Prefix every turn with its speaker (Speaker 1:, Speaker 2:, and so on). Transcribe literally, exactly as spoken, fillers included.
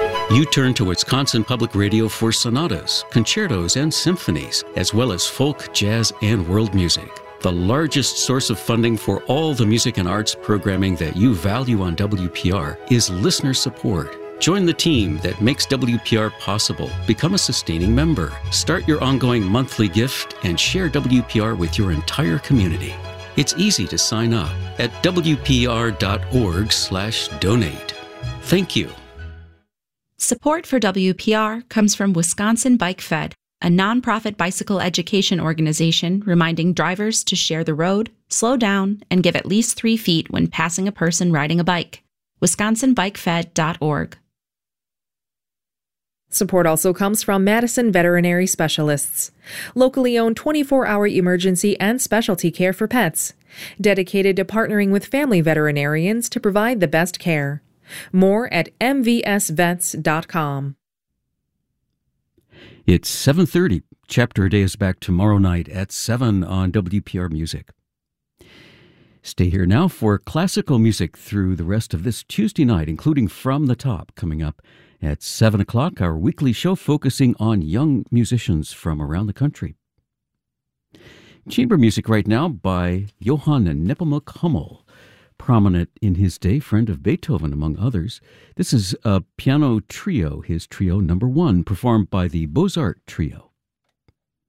Speaker 1: You turn to Wisconsin Public Radio for sonatas, concertos, and symphonies, as well as folk, jazz, and world music. The largest source of funding for all the music and arts programming that you value on W P R is listener support. Join the team that makes W P R possible. Become a sustaining member. Start your ongoing monthly gift and share W P R with your entire community. It's easy to sign up at W P R dot org slash donate. Thank you.
Speaker 2: Support for W P R comes from Wisconsin Bike Fed, a nonprofit bicycle education organization reminding drivers to share the road, slow down, and give at least three feet when passing a person riding a bike. wisconsin bike fed dot org.
Speaker 3: Support also comes from Madison Veterinary Specialists, locally owned twenty-four hour emergency and specialty care for pets, dedicated to partnering with family veterinarians to provide the best care. More at m v s vets dot com.
Speaker 1: It's seven thirty. Chapter A Day is back tomorrow night at seven on W P R Music. Stay here now for classical music through the rest of this Tuesday night, including From the Top coming up at seven o'clock, our weekly show focusing on young musicians from around the country. Chamber music right now by Johann Nepomuk Hummel, prominent in his day, friend of Beethoven, among others. This is a piano trio, his trio number one, performed by the Beaux-Arts Trio.